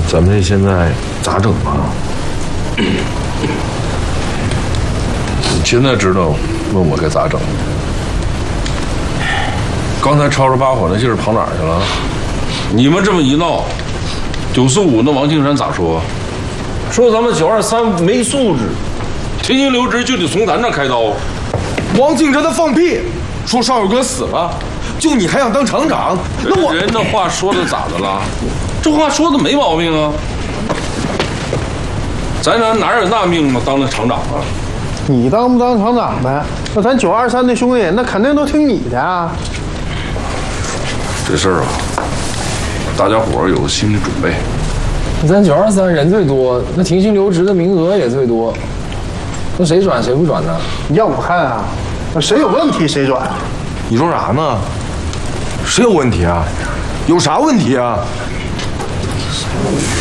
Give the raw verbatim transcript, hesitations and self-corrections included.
咱们这现在咋整啊？你现在知道问我该咋整？刚才吵吵把火那劲儿跑哪儿去了？你们这么一闹，九四五那王庆山咋说？说咱们九二三没素质，停薪留职就得从咱这开刀。 王庆山他放屁，说少友哥死了，就你还想当厂长？那我人那话说的咋的了？这话说的没毛病啊。咱哪哪有那命嘛，当了厂长啊？ 你当不当厂长呗？那咱九二三的兄弟，那肯定都听你的啊。 这事儿啊，大家伙儿有个心理准备。 咱九二三人最多，那停薪留职的名额也最多，那谁转谁不转呢？ 要我看啊，那谁有问题谁转。 你说啥呢？谁有问题啊？有啥问题啊？